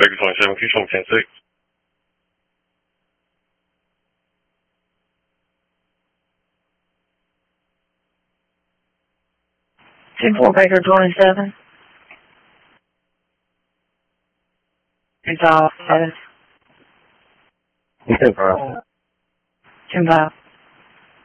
Baker 27, Q 10-6. 10-4 Baker 27. Resolve status. 10-5. 10-5.